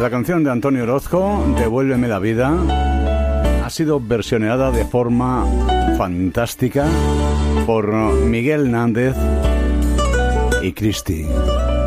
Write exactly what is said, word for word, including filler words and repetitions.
La canción de Antonio Orozco, Devuélveme la vida, ha sido versioneada de forma fantástica por Miguel Nández y Cristi.